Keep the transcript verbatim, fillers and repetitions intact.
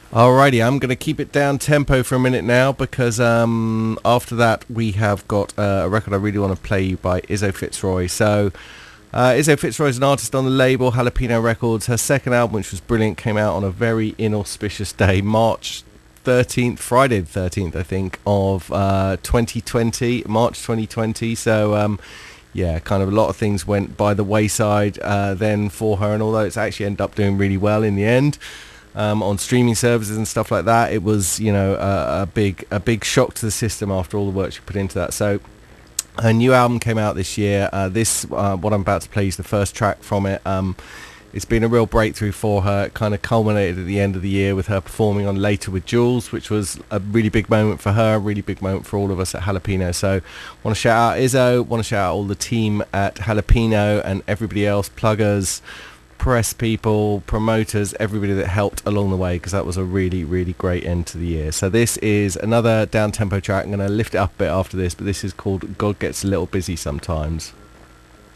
Alrighty, I'm going to keep it down tempo for a minute now because um, after that we have got uh, a record I really want to play you by Izzo Fitzroy. So uh, Izzo Fitzroy is an artist on the label Jalapeno Records. Her second album, which was brilliant, came out on a very inauspicious day, March thirteenth, Friday the thirteenth, I think, of uh, twenty twenty, March twenty twenty. So um, yeah, kind of a lot of things went by the wayside uh, then for her, and although it's actually ended up doing really well in the end, Um, on streaming services and stuff like that, it was, you know, a, a big a big shock to the system after all the work she put into that. So her new album came out this year. Uh, this, uh, what I'm about to play, is the first track from it. Um, it's been a real breakthrough for her. It kind of culminated at the end of the year with her performing on Later with Jules, which was a really big moment for her, a really big moment for all of us at Jalapeno. So want to shout out Izzo, want to shout out all the team at Jalapeno and everybody else, pluggers, press people, promoters, everybody that helped along the way, because that was a really, really great end to the year. So this is another down-tempo track. I'm going to lift it up a bit after this, but this is called God Gets a Little Busy Sometimes.